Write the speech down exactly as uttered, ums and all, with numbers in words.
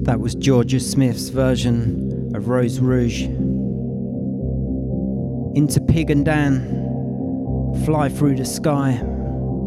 That was Georgia Smith's version of Rose Rouge. Into Pig and Dan, Fly Through the Sky.